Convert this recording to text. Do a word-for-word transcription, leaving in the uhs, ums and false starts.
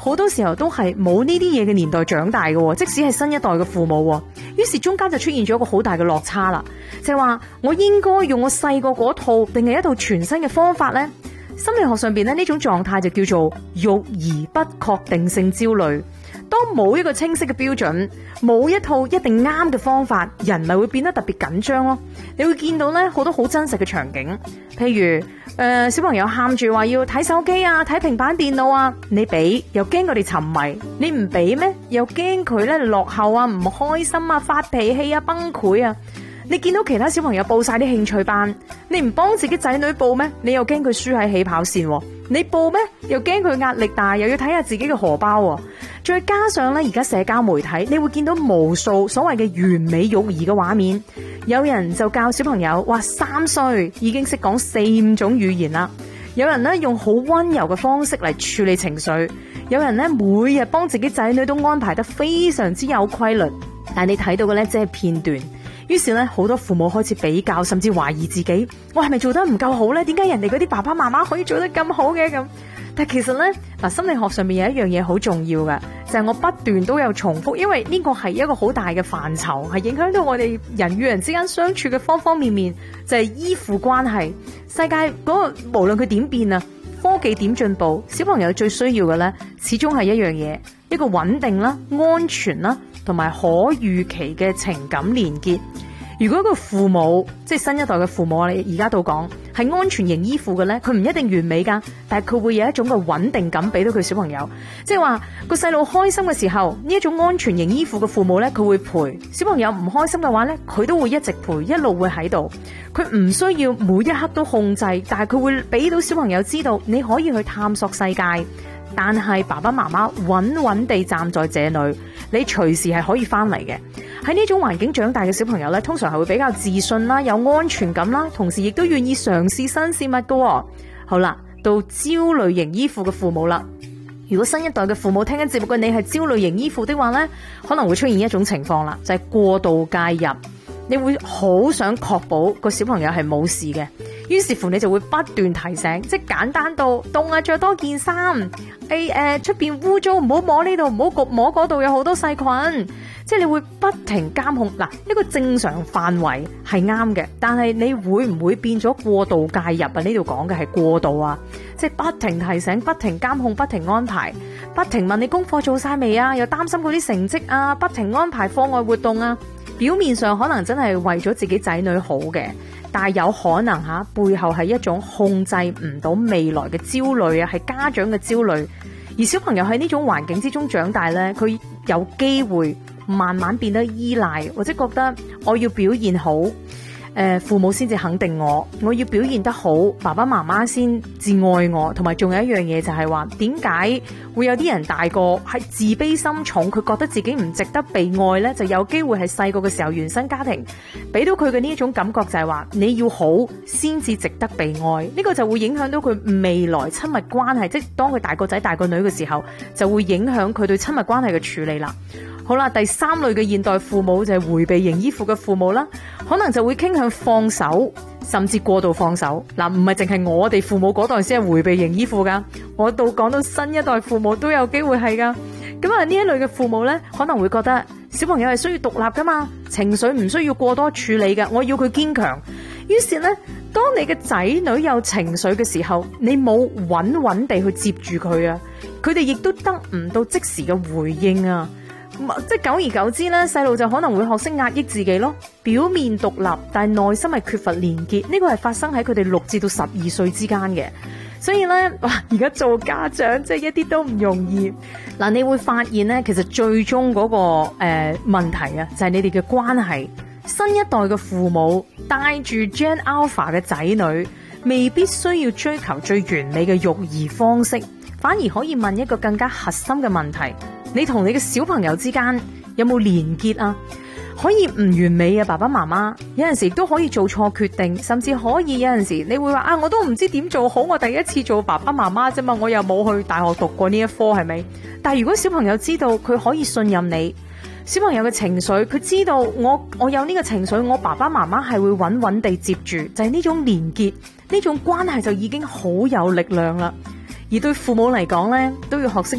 好多時候都係冇呢啲嘢嘅年代長大嘅，即使係新一代嘅父母，於是中間就出現咗一個好大嘅落差啦，就係話我應該用我細個嗰套定係一套全新嘅方法呢？心理學上邊咧呢種狀態就叫做育兒不確定性焦慮。當冇一個清晰嘅標準，冇一套一定啱嘅方法，人咪會變得特別緊張咯。你會見到咧好多好真實嘅場景，譬如誒、呃、小朋友喊住話要睇手機啊、睇平板電腦啊，你俾又驚佢哋沉迷，你唔俾咩又驚佢咧落後啊、唔開心啊、發脾氣啊、崩潰啊。你見到其他小朋友報晒啲興趣班，你唔幫自己仔女報咩？你又驚佢輸喺起跑線，你報咩？又驚佢壓力大，又要睇下自己嘅荷包。再加上咧，而家社交媒體，你會見到無數所謂嘅完美育兒嘅畫面。有人就教小朋友，哇，三歲已經識講四五種語言啦。有人咧用好溫柔嘅方式嚟處理情緒，有人咧每日幫自己仔女都安排得非常之有規律。但你睇到嘅咧，只係片段。於是咧，好多父母開始比較，甚至懷疑自己，我係咪做得唔夠好呢？點解人哋嗰啲爸爸媽媽可以做得咁好嘅咁？但其實咧，嗱，心理學上面有一樣嘢好重要嘅，就係我不斷都有重複，因為呢個係一個好大嘅範疇，係影響到我哋人與人之間相處嘅方方面面，就係依附關係。世界嗰個無論佢點變啊，科技點進步，小朋友最需要嘅咧，始終係一樣嘢，一個穩定啦、安全啦，同埋可預期嘅情感連結。如果個父母即係新一代嘅父母，我哋而家到講係安全型依附嘅咧，佢唔一定完美噶，但係佢會有一種嘅穩定感俾到佢小朋友。即係話個細路開心嘅時候，呢一種安全型依附嘅父母咧，佢會陪小朋友；唔開心嘅話咧，佢都會一直陪，一路會喺度。佢唔需要每一刻都控制，但係佢會俾到小朋友知道你可以去探索世界。但係爸爸媽媽穩穩地站在這裏，你隨時係可以翻嚟嘅。喺呢種環境長大嘅小朋友咧，通常係會比較自信啦，有安全感啦，同時亦都願意嘗試新事物㗎。好啦，到焦慮型依附嘅父母啦。如果新一代嘅父母聽緊節目嘅你係焦慮型依附的話咧，可能會出現一種情況啦，就係過度介入。你會好想確保個小朋友係冇事嘅，於是乎你就會不斷提醒，即係簡單到凍啊，着多件衫，誒誒出邊污糟，唔好摸呢度，唔好焗摸嗰度，有好多細菌。即係你會不停監控。嗱，一個正常範圍係啱嘅，但係你會唔會變咗過度介入啊？呢度講嘅係過度啊，即係不停提醒、不停監控、不停安排、不停問你功課做晒未啊，又擔心嗰啲成績啊，不停安排課外活動啊。表面上可能真係為咗自己仔女好嘅，但係有可能吓背後係一種控制唔到未來嘅焦慮啊，係家長嘅焦慮。而小朋友喺呢種環境之中長大呢，佢有機會慢慢變得依賴，或者覺得我要表現好，誒，父母先至肯定我，我要表現得好，爸爸媽媽先至愛我。同埋仲有一樣嘢就係話，點解會有啲人大個係自卑心重，佢覺得自己唔值得被愛呢？就有機會係細個嘅時候原生家庭俾到佢嘅呢一種感覺，就係話你要好先至值得被愛。呢個就會影響到佢未來親密關係，即係當佢大個仔大個女嘅時候，就會影響佢對親密關係嘅處理啦。好啦，第三類嘅現代父母就係迴避型依附嘅父母啦，可能就會傾向放手，甚至過度放手。嗱，唔係淨係我哋父母嗰代先係迴避型依附噶，我到講到新一代父母都有機會係噶。咁啊，呢一類嘅父母呢，可能會覺得小朋友係需要獨立噶嘛，情緒唔需要過多處理噶，我要佢堅強。於是呢，當你嘅仔女有情緒嘅時候，你冇穩穩地去接住佢啊，佢哋亦都得唔到即時嘅回應啊。即係久而久之咧，細路就可能會學識壓抑自己咯。表面獨立，但係內心係缺乏連結。呢個係發生喺佢哋六至到十二歲之間嘅。所以咧，哇！而家做家長即係一啲都唔容易。嗱，你會發現咧，其實最終嗰個誒問題啊，就係你哋嘅關係。新一代嘅父母帶住 Gen Alpha 嘅仔女，未必需要追求最完美嘅育兒方式，反而可以問一個更加核心嘅問題。你同你嘅小朋友之間有冇連結啊？可以唔完美嘅爸爸媽媽，有陣時都可以做錯決定，甚至可以有陣時你會話啊，我都唔知點做好，我第一次做爸爸媽媽啫嘛，我又冇去大學讀過呢一科，係咪？但係如果小朋友知道佢可以信任你，小朋友嘅情緒，佢知道我我有呢個情緒，我爸爸媽媽係會穩穩地接住，就係呢種連結，呢種關係就已經好有力量啦。而對父母嚟講呢，都要學識